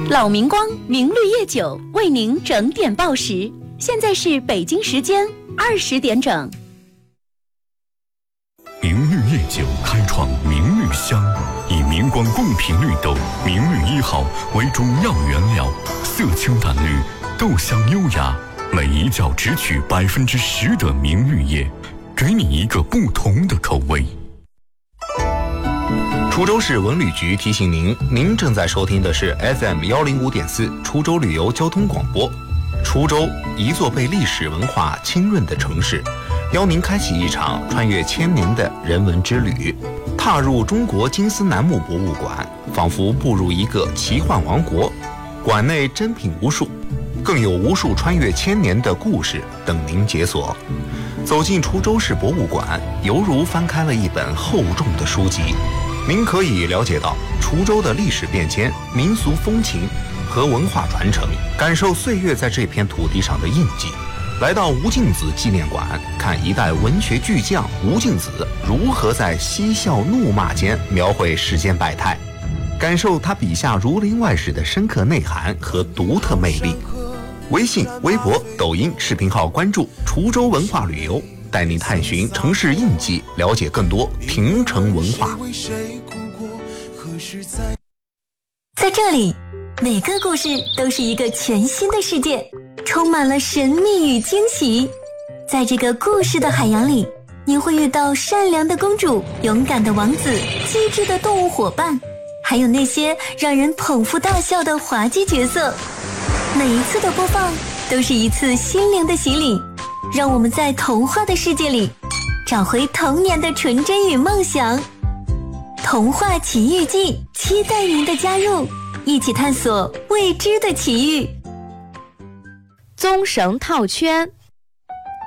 老明光明绿叶酒为您整点报时，现在是北京时间20点整。 明绿叶酒开创明绿香，以明光贡品绿豆明绿1号为中药原料，色清淡绿，豆香优雅，每一窖只取10%的明绿叶，给你一个不同的口味。 滁州市文旅局提醒您正在收听的是 FM105.4 滁州旅游交通广播。滁州，一座被历史文化浸润的城市，邀您开启一场穿越千年的人文之旅，踏入中国金丝楠木博物馆，仿佛步入一个奇幻王国。馆内珍品无数，更有无数穿越千年的故事等您解锁。走进滁州市博物馆，犹如翻开了一本厚重的书籍。您可以了解到滁州的历史变迁、民俗风情和文化传承，感受岁月在这片土地上的印记。来到吴敬梓纪念馆，看一代文学巨匠吴敬梓如何在嬉笑怒骂间描绘世间百态，感受他笔下儒林外史的深刻内涵和独特魅力。微信、微博、抖音视频号关注滁州文化旅游，带你探寻城市印记，了解更多亭城文化。 在这里，每个故事都是一个全新的世界，充满了神秘与惊喜。在这个故事的海洋里，你会遇到善良的公主、勇敢的王子、机智的动物伙伴，还有那些让人捧腹大笑的滑稽角色。每一次的播放都是一次心灵的洗礼，让我们在童话的世界里找回童年的纯真与梦想。童话奇遇记，期待您的加入，一起探索未知的奇遇。 棕绳套圈。